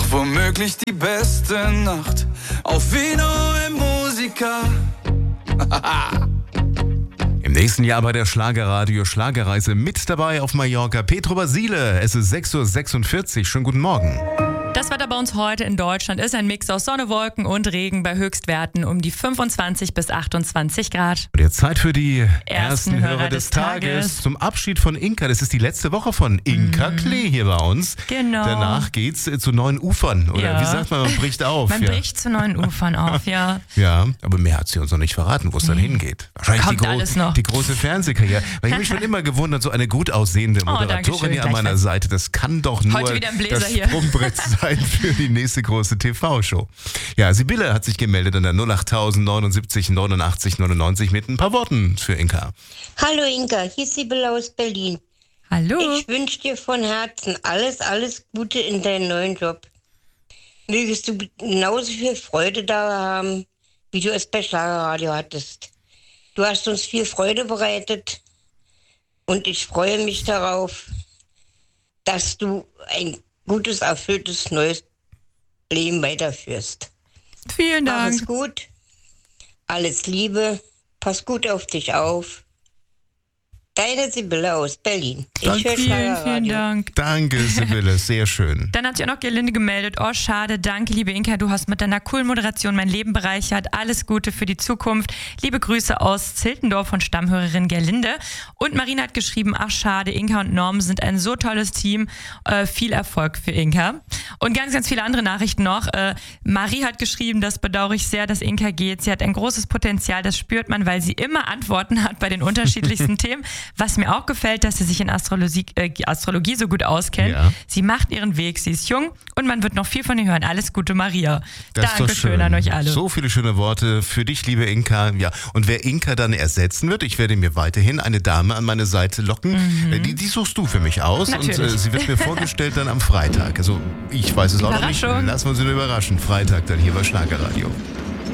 Doch womöglich die beste Nacht auf Vino im Musica. Im nächsten Jahr bei der Schlagerradio Schlagerreise mit dabei auf Mallorca Petro Basile. Es ist 6.46 Uhr. Schönen guten Morgen. Das Wetter bei uns heute in Deutschland ist ein Mix aus Sonne, Wolken und Regen bei Höchstwerten um die 25 bis 28 Grad. Und jetzt Zeit für die Ersten Hörer des Tages. Zum Abschied von Inka. Das ist die letzte Woche von Inka Klee hier bei uns. Genau. Danach geht's zu neuen Ufern. Oder wie sagt man bricht auf? Man bricht zu neuen Ufern auf, ja. Ja, aber mehr hat sie uns noch nicht verraten, wo es dann hingeht. Wahrscheinlich Kommt alles noch. Die große Fernsehkarriere. Weil ich habe mich schon immer gewundert, so eine gut aussehende Moderatorin hier an meiner Seite, das kann doch nur das Sprungbrett sein für die nächste große TV-Show. Ja, Sibylle hat sich gemeldet an der 08000 79 89 99 mit ein paar Worten für Inka. Hallo Inka, hier ist Sibylle aus Berlin. Hallo. Ich wünsche dir von Herzen alles Gute in deinem neuen Job. Mögest du genauso viel Freude da haben, wie du es bei Schlagerradio hattest. Du hast uns viel Freude bereitet und ich freue mich darauf, dass du ein gutes, erfülltes, neues Leben weiterführst. Vielen Dank. Mach es gut, alles Liebe, pass gut auf dich auf. Deine Sibylle aus Berlin. Vielen Dank. Danke, Sibylle, sehr schön. Dann hat sich auch noch Gerlinde gemeldet. Oh, schade, danke, liebe Inka, du hast mit deiner coolen Moderation mein Leben bereichert. Alles Gute für die Zukunft. Liebe Grüße aus Ziltendorf von Stammhörerin Gerlinde. Und Marina hat geschrieben, ach schade, Inka und Norm sind ein so tolles Team. Viel Erfolg für Inka. Und ganz viele andere Nachrichten noch. Marie hat geschrieben, das bedauere ich sehr, dass Inka geht. Sie hat ein großes Potenzial, das spürt man, weil sie immer Antworten hat bei den unterschiedlichsten Themen. Was mir auch gefällt, dass sie sich in Astrologie so gut auskennt. Ja. Sie macht ihren Weg, sie ist jung und man wird noch viel von ihr hören. Alles Gute, Maria. Dankeschön an euch alle. So viele schöne Worte für dich, liebe Inka. Ja. Und wer Inka dann ersetzen wird, ich werde mir weiterhin eine Dame an meine Seite locken. Die suchst du für mich aus. Natürlich. Und sie wird mir vorgestellt dann am Freitag. Also ich weiß es auch noch nicht. Lassen wir uns überraschen. Freitag dann hier bei Schlagerradio.